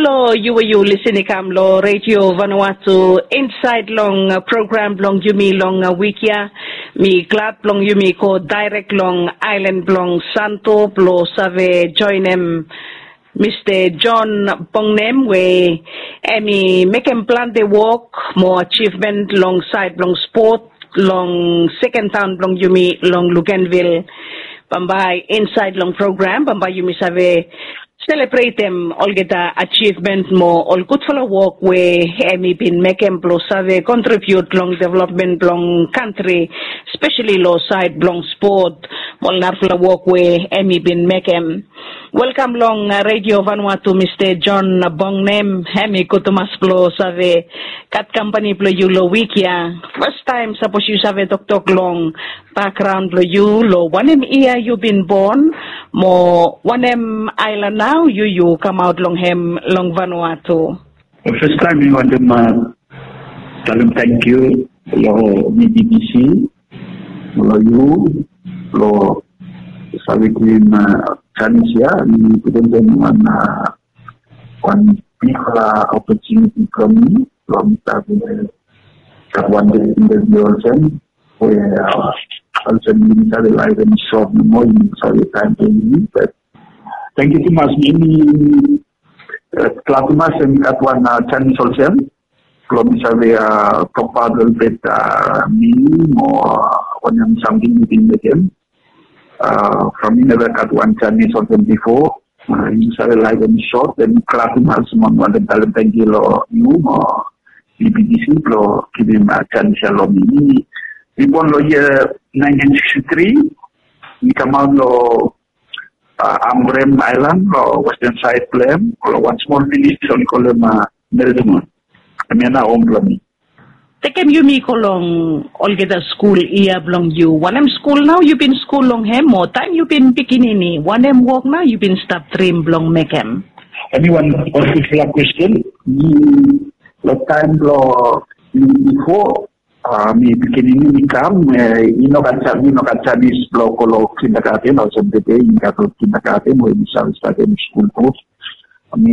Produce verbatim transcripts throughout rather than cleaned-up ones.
lo you were you listening kam lo radio Vanuatu inside long uh, program long yumi long uh, wikia mi glad long yumi ko direct long island long santo lo save join him Mister John Bongnem we emi make him plan the walk more achievement long side long sport long second town long yumi long Luganville Bambai inside long program Bambai yumi save celebrate them all get the achievement more all good for the work we emi been make em plus save contribute long development long country especially low side long sport all not for the work we emi been make em welcome long uh, radio Vanuatu Mister John Bongnem emi kutumas plo save kat company plo you lo wikia first time suppose you save tok tok long background lo you lo one em year you been born mo one em island now you you come out long hem long Vanuatu. The first time we want to uh, tell them thank you lo B B C lo you lo sabitin uh, Chinese ni pudon one uh, one big uh, opportunity from me from the one day in the world where uh, also we started live and short more in sorry time to me but thank you so much many Klatumas and Katwan Chinese also kalau misalnya proposal bit me or when I'm something within the game uh, from never Katwan Chinese also before uh, you started live and short then Klatumas mon one the thank you lo you or B B C lo kirim Chinese lo me Ipon lo year nineteen sixty-three, we come out lo uh, Ambrem Island, lo Western Side Plem, lo one small village, so we call them uh, Meldemon. I mean, na home plami. Tekem you mi kolong all get a school iya belong you. One em school now you been school long hem more time you been bikinini. One em walk now you been stop dream belong mekem. Anyone particular question? Lo time lo before. Uh, mi bikin ini nikam, eh, ino kaca, ino kaca di sebelah kalau kindergarten, atau sebetulnya ini kalau kindergarten, boleh bisa start di school terus. Mi,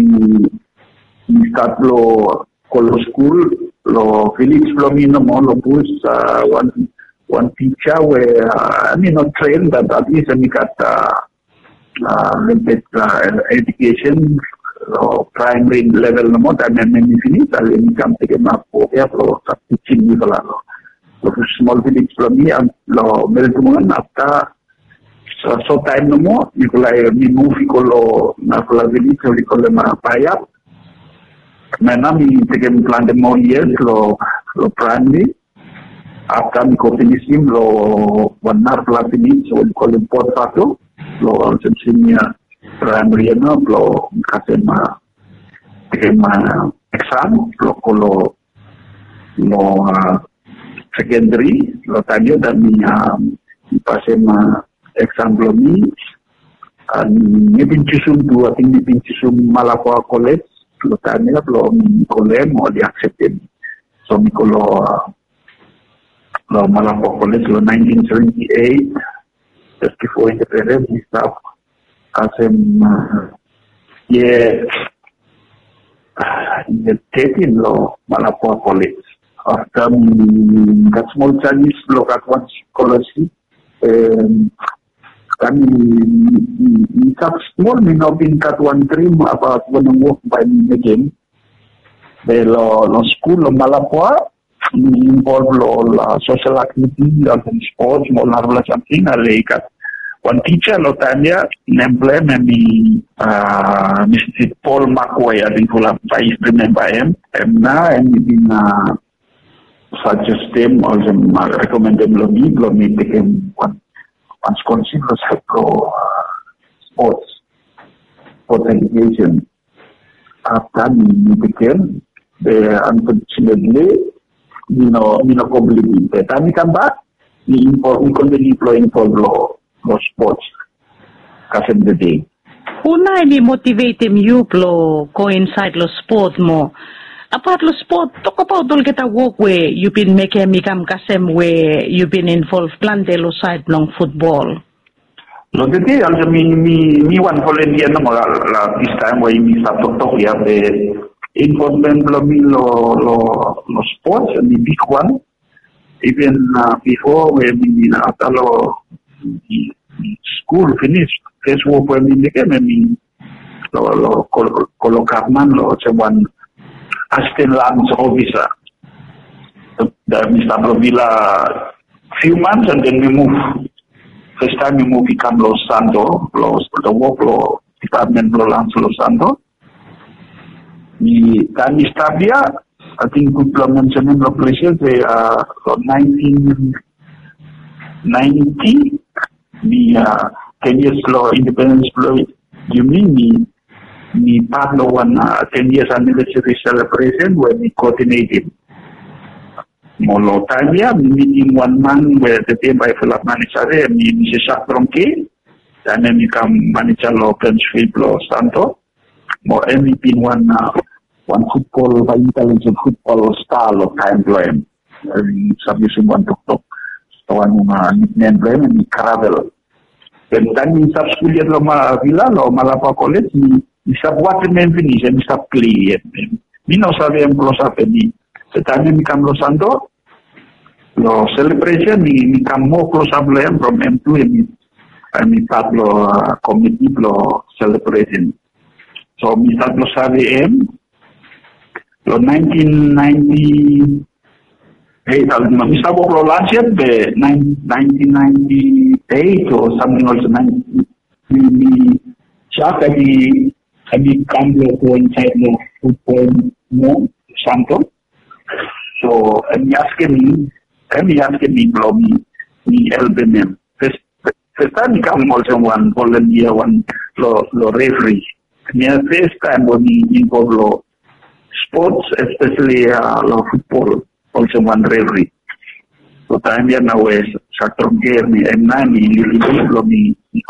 mi start lo kalau school, lo village lo mi no mo lo bus uh, one one teacher where uh, I mean not trained, but at least mi kata uh, little bit uh, education. Lo primary level no mo dan men finish al ini kam tege mapo ya lo teaching ni kalau lo small village lo mi lo meltuman after so, so time no mo ni kulai mi move ko na kula village lo ko ma payap mena mi tege plan de mo years lo lo primary after mi ko finish lo one hour plus finish so ko le port satu lo senior primary no lo kasi ma ma exam lo lo lo uh, secondary lo tayo dan mi um, pase ma exam lo mi ni pinchusum dua tinggi pinchusum Malacca College lo tayo lo mi college mo di accepted so mi ko lo uh, lo Malacca College lo nineteen seventy-eight just before independence we start Kasem uh, ye ye thirteen lo Malacca College. After um, kat small Chinese lo kat one scholarship um, kami kat small mi no bin kat one dream about when I work by me again. De lo lo school lo Malacca mi involve lo la social activity lo sports mo larva something ale kat one teacher lo tanya nemple memi uh, Mister Paul McWay I think who I remember him and now and in uh, suggest him also recommend him lo me lo me take him one one scholarship pro uh, sports sport education after me became the unfortunately you know you know completely the time he come back he involve we continue employing for law lo sports kasi the day. Una ini motivate you plo coincide lo sport mo. Apart lo sport, talk about all get a work where you been making me come kasem where you been involved plan de lo side long football. Lo tete also mi mi mi one volunteer no la la this time where mi sa tok ya be involvement lo mi lo lo lo sports and the big one even uh, before when mi na atalo school finished first work when mi ke mi lo lo colocar man lo one assistant land officer the Mister Villa few months and then we move. First time we moved become Los Santos, Los, the work law department Los Los Santos. The time we start here, I think good mentioning the places, they are nineteen ninety, the uh, ten years law, independence law, you mean the, the part of one uh, ten years anniversary celebration where we coordinated. Molo time ya, meeting one man where the team by Philip manager, mi Mister Jacques Tronqué, dan mi kam manager lo Princefield lo Santo, mo M V P one uh, one football by intelligent football star lo time blame, sabi sumban tok tok, tawan mga nickname blame mi Caravel. Dan dan mi sab school lo ma villa lo Malapa College mi mi sab what men finish mi sab play. Mi no sabe en close up ni. Setanya mi kam lo Santo. Lo celebration mi mi kam mo close up lo yan from M two mi mi part lo uh, committee lo celebration. So mi start lo sabi M lo nineteen ninety-eight al mi start lo last year be nineteen ninety-eight or something also mi mi siya di kami kam lo ko inside lo football mo Santo. So mi asking me Kami asking me blow me me helping them. First first time come also one volunteer one lo lo referee. Me first time when me involved lo sports especially uh, lo football also one referee. So time ya na wes sector game ni M nine ni li lo mi